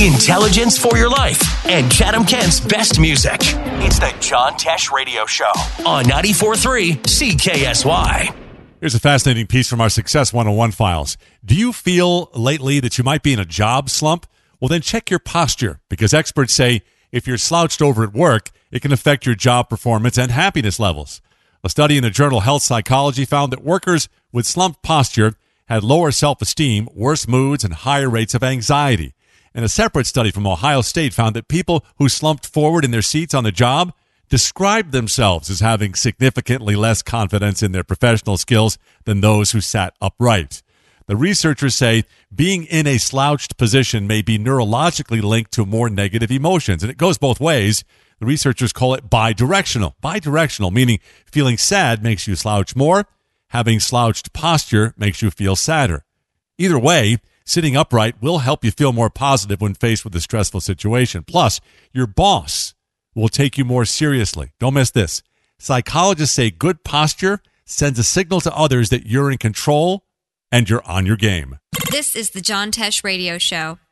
Intelligence for your life and Chatham Kent's best music. It's the John Tesh Radio Show on 94.3 CKSY. Here's a fascinating piece from our Success 101 files. Do you feel lately that you might be in a job slump? Well, then check your posture, because experts say if you're slouched over at work, it can affect your job performance and happiness levels. A study in the journal Health Psychology found that workers with slumped posture had lower self-esteem, worse moods, and higher rates of anxiety. And a separate study from Ohio State found that people who slumped forward in their seats on the job described themselves as having significantly less confidence in their professional skills than those who sat upright. The researchers say being in a slouched position may be neurologically linked to more negative emotions, and it goes both ways. The researchers call it bidirectional. Bidirectional, meaning feeling sad makes you slouch more. Having slouched posture makes you feel sadder. Either way, sitting upright will help you feel more positive when faced with a stressful situation. Plus, your boss will take you more seriously. Don't miss this. Psychologists say good posture sends a signal to others that you're in control and you're on your game. This is the John Tesh Radio Show.